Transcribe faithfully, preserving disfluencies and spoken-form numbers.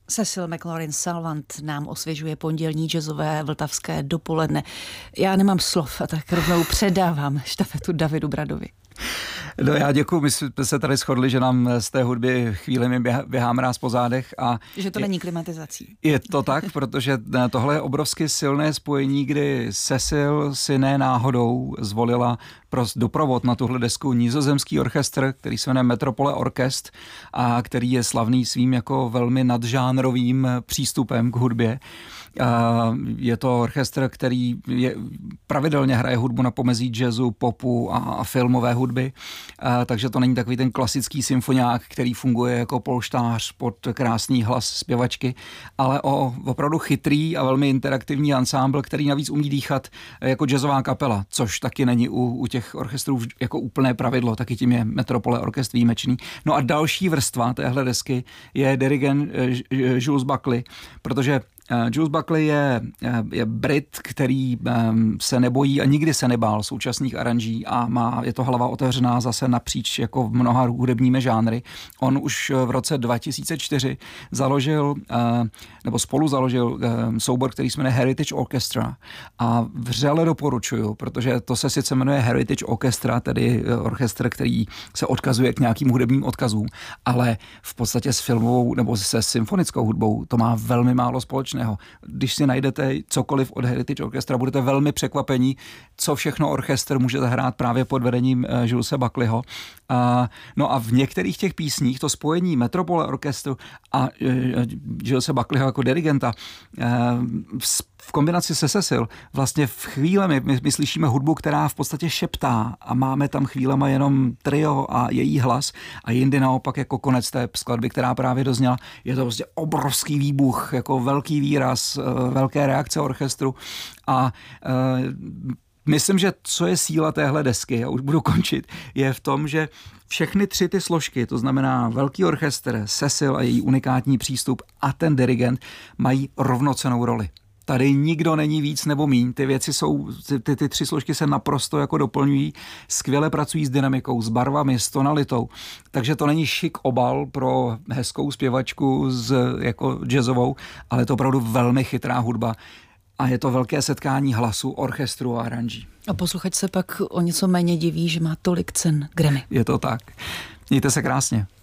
Cecil McLaurin Salvant nám osvěžuje pondělní jazzové vltavské dopoledne. Já nemám slov a tak rovnou předávám štafetu Davidu Bradovi. No já děkuju, my jsme se tady shodli, že nám z té hudby chvíli mi běhá mráz po zádech. A že to je, není klimatizací. Je to tak, protože tohle je obrovsky silné spojení, kdy Cecil si ne náhodou zvolila pro doprovod na tuhle desku nizozemský orchestr, který se jmenuje Metropole Orkest a který je slavný svým jako velmi nadžánrovým přístupem k hudbě. Je to orchestr, který je, pravidelně hraje hudbu na pomezí jazzu, popu a filmové hudby, takže to není takový ten klasický symfoniák, který funguje jako polštář pod krásný hlas zpěvačky, ale o opravdu chytrý a velmi interaktivní ansámbl, který navíc umí dýchat jako jazzová kapela, což taky není u, u těch orchestrů jako úplné pravidlo, taky tím je Metropole Orkest výjimečný. No a další vrstva téhle desky je dirigent Jules Buckley, protože Jules Buckley je, je Brit, který se nebojí a nikdy se nebál současných aranží a má, je to hlava otevřená zase napříč jako v mnoha hudebními žánry. On už v roce dva tisíce čtyři založil, nebo spolu založil soubor, který se jmenuje Heritage Orchestra a vřele doporučuju, protože to se sice jmenuje Heritage Orchestra, tedy orchestr, který se odkazuje k nějakým hudebním odkazům, ale v podstatě s filmovou nebo se symfonickou hudbou to má velmi málo společného. Když si najdete cokoliv od Heritage Orchestra, budete velmi překvapení, co všechno orchestr může zahrát právě pod vedením Julese Buckleyho. No a v některých těch písních to spojení Metropole Orchestru a Julese Buckleyho jako dirigenta v kombinaci se Cecil vlastně v chvílemi my, my slyšíme hudbu, která v podstatě šeptá a máme tam chvílema jenom trio a její hlas a jindy naopak jako konec té skladby, která právě dozněla, je to prostě obrovský výbuch, jako velký výraz, velké reakce orchestru a uh, myslím, že co je síla téhle desky, já už budu končit, je v tom, že všechny tři ty složky, to znamená velký orchestr, Cecil a její unikátní přístup a ten dirigent mají rovnocennou roli. Tady nikdo není víc nebo míň. Ty věci jsou, ty, ty tři složky se naprosto jako doplňují, skvěle pracují s dynamikou, s barvami, s tonalitou. Takže to není šik obal pro hezkou zpěvačku z, jako jazzovou, ale je to opravdu velmi chytrá hudba. A je to velké setkání hlasu, orchestru a aranží. A posluchač se pak o něco méně diví, že má tolik cen Grammy. Je to tak. Mějte se krásně.